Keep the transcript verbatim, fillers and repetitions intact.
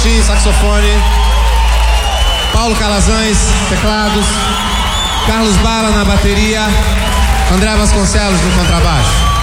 Martins, saxofone. Paulo Calazans, teclados. Carlos Bala na bateria. André Vasconcelos no contrabaixo.